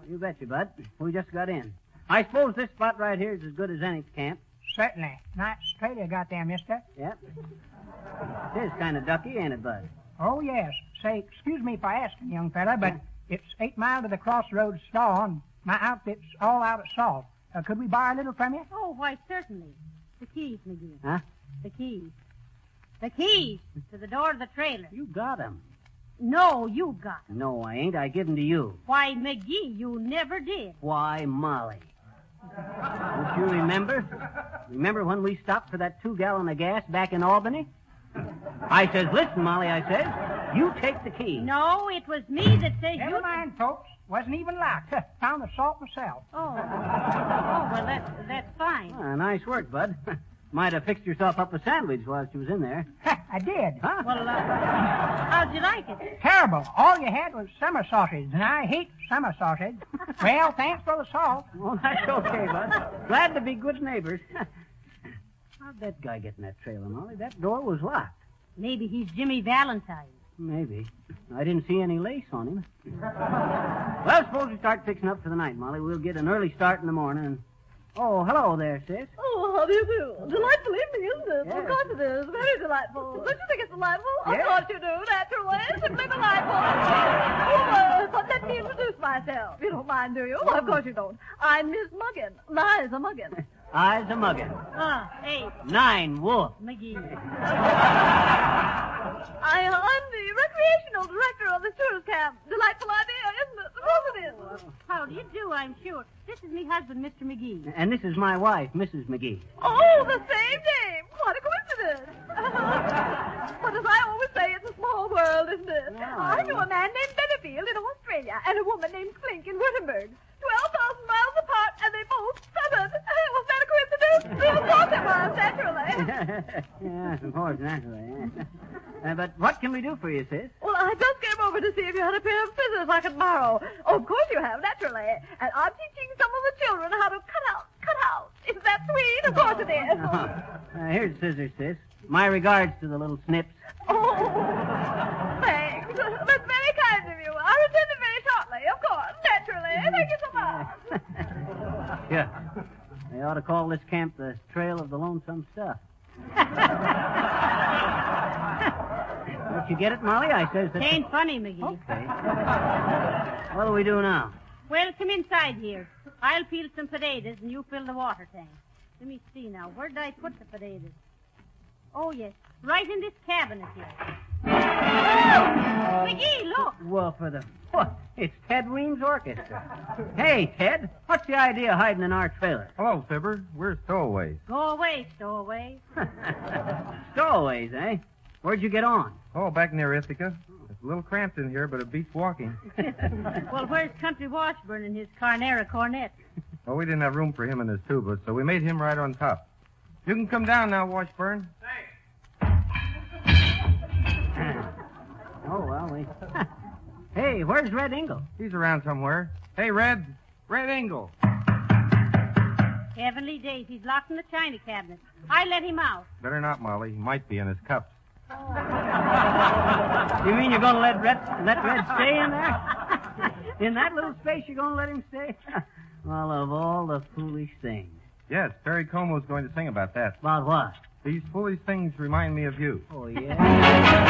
You betcha, Bud. We just got in. I suppose this spot right here is as good as any camp. Certainly. Nice trailer you got there, mister. Yep. It is kind of ducky, ain't it, Bud? Oh, yes. Say, excuse me for asking, young fella, but it's 8 miles to the crossroads store, and my outfit's all out of salt. Could we borrow a little from you? Oh, why, certainly. The keys, McGee. Huh? The keys. The keys to the door of the trailer. You got 'em. No, you got 'em. No, I ain't. I give 'em to you. Why, McGee, you never did. Why, Molly. Don't you remember? Remember when we stopped for that 2-gallon of gas back in Albany? I says, listen, Molly, I says, you take the key. No, it was me that said Never mind, folks. Wasn't even locked. Found the salt myself. Oh, well, that's fine. Nice work, Bud. Might have fixed yourself up a sandwich while she was in there. I did. Huh? Well, how'd you like it? Terrible. All you had was summer sausage, and I hate summer sausage. Well, thanks for the salt. Well, that's okay, Bud. Glad to be good neighbors. How'd that guy get in that trailer, Molly? That door was locked. Maybe he's Jimmy Valentine. Maybe. I didn't see any lace on him. Well, suppose we start fixing up for the night, Molly. We'll get an early start in the morning. And... Oh, hello there, sis. Oh, how do you do? Delightful evening, isn't it? Yes. Of course it is. Very delightful. Don't you think it's delightful? Yes. Of course you do. Naturally. Simply delightful. But let me introduce myself. You don't mind, do you? Well, of course you don't. I'm Miss Muggin. Liza Muggin. Eyes a muggin. 8, 9 wolf. McGee. I'm the recreational director of the tourist camp. Delightful idea, isn't it? Of course it is. How do you do, I'm sure. This is me husband, Mr. McGee. And this is my wife, Mrs. McGee. Oh, the same name. What a coincidence. But as I always say, it's a small world, isn't it? Yeah. I knew a man named Benefield in Australia and a woman named Flink in Wittenberg. 12,000 miles apart, and they both Southern. Was that a coincidence? Of course it was, naturally. Yeah, of course, naturally. Yeah. But what can we do for you, sis? Well, I just came over to see if you had a pair of scissors I could borrow. Oh, of course you have, naturally. And I'm teaching some of the children how to cut out. Isn't that sweet? Of course it is. Here's scissors, sis. My regards to the little snips. Oh, thanks. That's very kind of you. I'll return it very shortly, of course, naturally. Thank you so much. Yeah. They ought to call this camp the Trail of the Lonesome Stuff. Don't you get it, Molly? I says that... Ain't funny, McGee. Okay. What do we do now? Well, come inside here. I'll peel some potatoes, and you fill the water tank. Let me see now. Where did I put the potatoes? Oh, yes. Right in this cabinet here. McGee, look. Well, for the... What? It's Ted Weems' orchestra. Hey, Ted, what's the idea of hiding in our trailer? Hello, Fibber. We're stowaways. Go away, stowaway. Stowaways, eh? Where'd you get on? Oh, back near Ithaca. It's a little cramped in here, but it beats walking. Well, where's Country Washburn and his Carnera cornet? Oh, we didn't have room for him in his tuba, so we made him right on top. You can come down now, Washburn. Oh, well, we... Hey, where's Red Ingle? He's around somewhere. Hey, Red. Red Ingle. Heavenly days, he's locked in the china cabinet. I let him out. Better not, Molly. He might be in his cups. You mean you're going to let Red stay in there? In that little space, you're going to let him stay? Well, of all the foolish things. Yes, Perry Como's going to sing about that. About what? These foolish things remind me of you. Oh, yeah?